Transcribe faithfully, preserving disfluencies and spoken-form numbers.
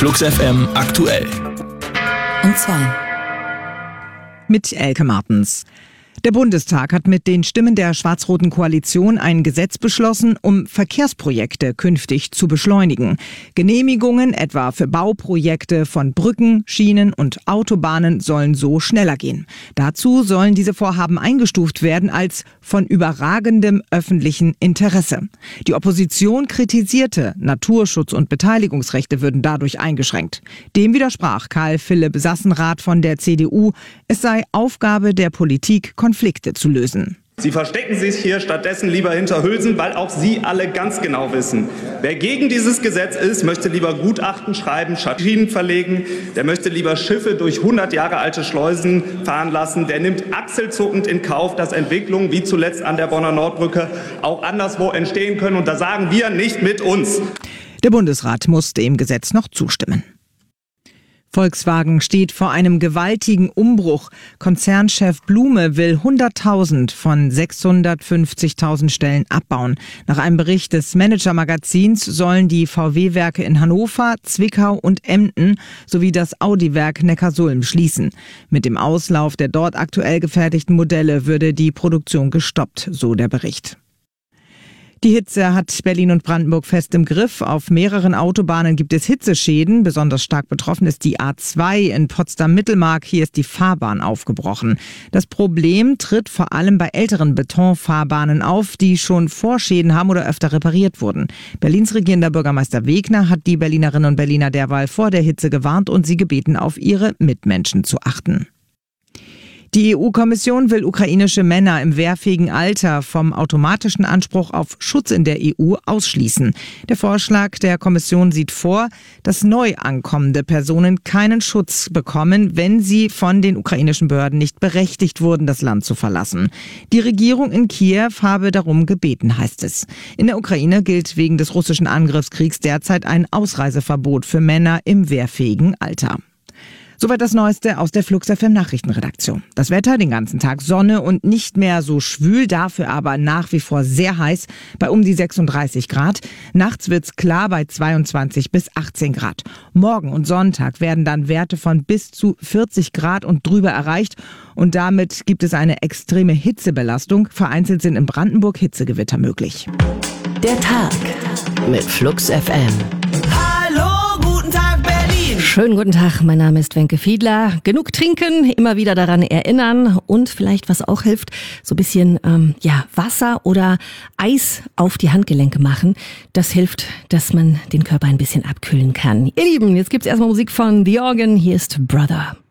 Flux F M aktuell. Und zwei. Mit Elke Martens. Der Bundestag hat mit den Stimmen der schwarz-roten Koalition ein Gesetz beschlossen, um Verkehrsprojekte künftig zu beschleunigen. Genehmigungen etwa für Bauprojekte von Brücken, Schienen und Autobahnen sollen so schneller gehen. Dazu sollen diese Vorhaben eingestuft werden als von überragendem öffentlichen Interesse. Die Opposition kritisierte, Naturschutz und Beteiligungsrechte würden dadurch eingeschränkt. Dem widersprach Karl Philipp Sassenrath von der C D U, es sei Aufgabe der Politik, Konflikte zu lösen. Sie verstecken sich hier stattdessen lieber hinter Hülsen, weil auch Sie alle ganz genau wissen, wer gegen dieses Gesetz ist, möchte lieber Gutachten schreiben, Schienen verlegen, der möchte lieber Schiffe durch hundert Jahre alte Schleusen fahren lassen, der nimmt achselzuckend in Kauf, dass Entwicklungen wie zuletzt an der Bonner Nordbrücke auch anderswo entstehen können. Und da sagen wir nicht mit uns. Der Bundesrat muss dem Gesetz noch zustimmen. Volkswagen steht vor einem gewaltigen Umbruch. Konzernchef Blume will hunderttausend von sechshundertfünfzigtausend Stellen abbauen. Nach einem Bericht des Manager-Magazins sollen die V W-Werke in Hannover, Zwickau und Emden sowie das Audi-Werk Neckarsulm schließen. Mit dem Auslauf der dort aktuell gefertigten Modelle würde die Produktion gestoppt, so der Bericht. Die Hitze hat Berlin und Brandenburg fest im Griff. Auf mehreren Autobahnen gibt es Hitzeschäden. Besonders stark betroffen ist die A zwei in Potsdam-Mittelmark. Hier ist die Fahrbahn aufgebrochen. Das Problem tritt vor allem bei älteren Betonfahrbahnen auf, die schon Vorschäden haben oder öfter repariert wurden. Berlins regierender Bürgermeister Wegner hat die Berlinerinnen und Berliner derweil vor der Hitze gewarnt und sie gebeten, auf ihre Mitmenschen zu achten. Die E U-Kommission will ukrainische Männer im wehrfähigen Alter vom automatischen Anspruch auf Schutz in der E U ausschließen. Der Vorschlag der Kommission sieht vor, dass neu ankommende Personen keinen Schutz bekommen, wenn sie von den ukrainischen Behörden nicht berechtigt wurden, das Land zu verlassen. Die Regierung in Kiew habe darum gebeten, heißt es. In der Ukraine gilt wegen des russischen Angriffskriegs derzeit ein Ausreiseverbot für Männer im wehrfähigen Alter. Soweit das Neueste aus der Flux F M Nachrichtenredaktion. Das Wetter, den ganzen Tag Sonne und nicht mehr so schwül, dafür aber nach wie vor sehr heiß bei um die sechsunddreißig Grad. Nachts wird's klar bei zweiundzwanzig bis achtzehn Grad. Morgen und Sonntag werden dann Werte von bis zu vierzig Grad und drüber erreicht. Und damit gibt es eine extreme Hitzebelastung. Vereinzelt sind in Brandenburg Hitzegewitter möglich. Der Tag mit Flux F M. Schönen guten Tag, mein Name ist Wenke Fiedler. Genug trinken, immer wieder daran erinnern und vielleicht, was auch hilft, so ein bisschen ähm, ja, Wasser oder Eis auf die Handgelenke machen. Das hilft, dass man den Körper ein bisschen abkühlen kann. Ihr Lieben, jetzt gibt's erstmal Musik von The Organ. Hier ist Brother.